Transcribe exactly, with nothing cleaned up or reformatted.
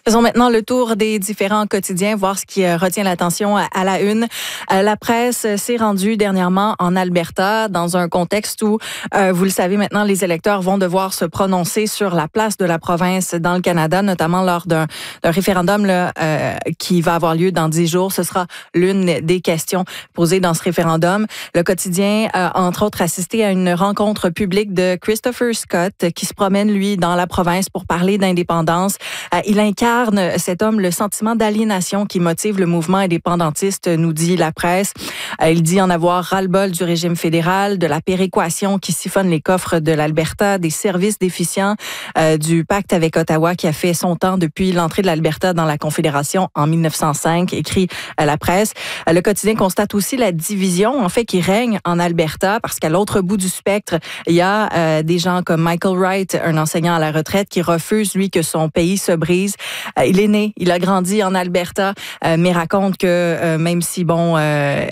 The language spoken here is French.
Faisons maintenant le tour des différents quotidiens, voir ce qui retient l'attention à la une. La presse s'est rendue dernièrement en Alberta dans un contexte où, euh, vous le savez maintenant, les électeurs vont devoir se prononcer sur la place de la province dans le Canada, notamment lors d'un, d'un référendum là, euh, qui va avoir lieu dans dix jours. Ce sera l'une des questions posées dans ce référendum. Le quotidien a, entre autres, assisté à une rencontre publique de Christopher Scott qui se promène, lui, dans la province pour parler d'indépendance. Euh, il incarne, cet homme, le sentiment d'aliénation qui motive le mouvement indépendantiste, nous dit la presse. Euh, il dit en avoir ras-le-bol du régime fédéral, de la péréquation qui siphonne les coffres de l'Alberta, des services déficients, euh, du pacte avec Ottawa qui a fait son temps depuis l'entrée de l'Alberta dans la Confédération en mille neuf cent cinq, écrit euh, la presse. Euh, le quotidien constate aussi la division, en fait, qui règne en Alberta, parce qu'à l'autre bout du spectre, il y a euh, des gens comme Michael Wright, un enseignant à la retraite, qui refuse, lui, que son pays se brise. Euh, il est né, il a grandi en Alberta, euh, mais raconte que euh, même si, bon, euh,